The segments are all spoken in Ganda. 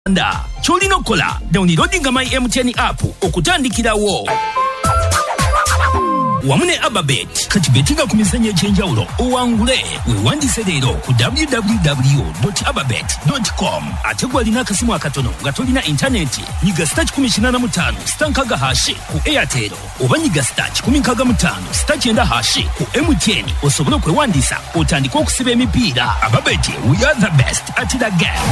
Cholino kola downloading my MTN app okutandikirawo wamune Ababet kati betinga ku mizannyo egy'enjawulo owangule weewandise leero ku www.ababet.com ate gwalina akasimu akatono nga tolina intaneti nyiga *85 stankaga hashi ku Airtel oba nyiga *15 *9 hashi ku MTN osobola okwewandiisa otandika okusiba emipiira. Ababet, we are the best at the game.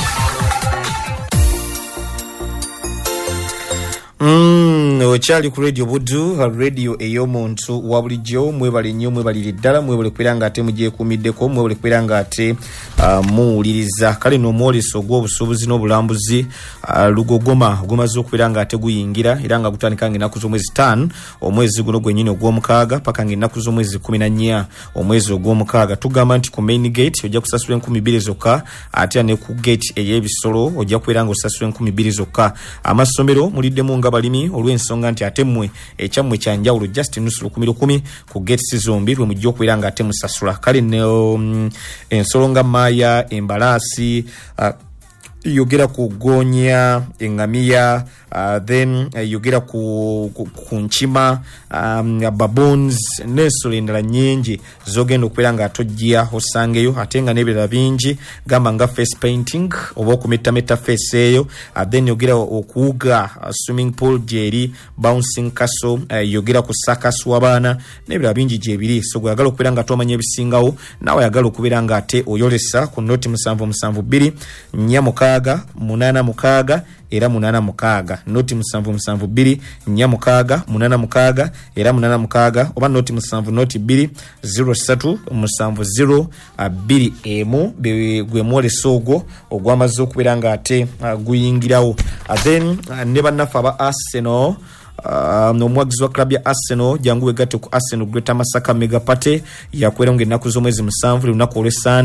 Ochali ku radio Budu, radio eyomuntu wabulijjo mwebale nnyo mwebali ddala mwebale kwiranga ate mujye kumiddeko mwebale kwiranga ate muwuliriza kale no mwoleso gw'obusuubuzi n'obulambuzi lugogoma gumaze okwiranga ate guyingira era nga gutandika ng'ennaku z'omwezi 5 omwezi guno gwennyini ogw'omukaaga paka ng'ennaku z'omwezi 14 omwezi ogw'omukaaga. Tugamba nti ku main gate ojja kusasula 2,000 zokka ate ne ku gate ey'ebisolo ojja kwiranga osasula 2,000 zokka. Amasomero muliddemu nga balimi olw'ensonga nti ate mmwe ekyammwe kyanjawulo just nusu 10,000 ku gates zombi lwe mujja okwiranga ate musasula. Kale ensolo nga maya embalaasi yogera ku gonya engamiya then yogera ku nchima baboons n'ensolo endala nnyingi zogenda okubeera nga atojja osangeyo ate nga n'ebirala bingi gamba nga face painting oba okumetameta face eyo then yogera okuwuga swimming pool gyeri bouncing castle yogera ku circus w'abaana n'ebirala bingi gyebiri. So gwagala okubeera nga tomanya ebisingawo naawe yagala okubeera nga ate oyolesa ku noti 772 4 8 era 8 noti 772 4 8 era 8 oba noti 7 noti 2 03 70 2 gwe mwoleso ogwo ogwamaze okubeera nga ate guyingirawo. Then ne bannafu aba Arsenal n'omwagizi wa club ya Arsenal jangu wegatte ku Arsenal Greater Masaka Mega Party yakwera ng'ennaku z'omwezi 7 lunaku olw'Essande